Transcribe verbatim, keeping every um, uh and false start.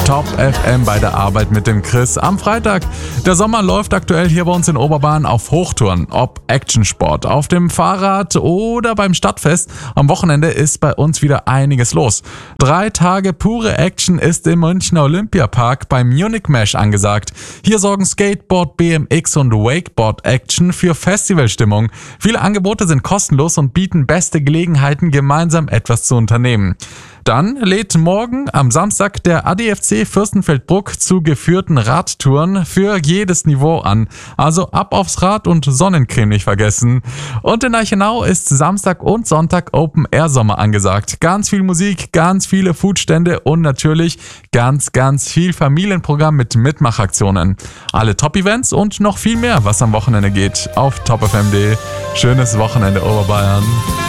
Top F M bei der Arbeit mit dem Chris am Freitag. Der Sommer läuft aktuell hier bei uns in Oberbayern auf Hochtouren, ob Actionsport, auf dem Fahrrad oder beim Stadtfest. Am Wochenende ist bei uns wieder einiges los. Drei Tage pure Action ist im Münchner Olympiapark beim Munich Mesh angesagt. Hier sorgen Skateboard, B M X und Wakeboard Action für Festivalstimmung. Viele Angebote sind kostenlos und bieten beste Gelegenheiten, gemeinsam etwas zu unternehmen. Dann lädt morgen am Samstag der A D F C Fürstenfeldbruck zu geführten Radtouren für jedes Niveau an. Also ab aufs Rad und Sonnencreme nicht vergessen. Und in Eichenau ist Samstag und Sonntag Open Air Sommer angesagt. Ganz viel Musik, ganz viele Foodstände und natürlich ganz, ganz viel Familienprogramm mit Mitmachaktionen. Alle Top-Events und noch viel mehr, was am Wochenende geht, auf top f m punkt d e. Schönes Wochenende Oberbayern.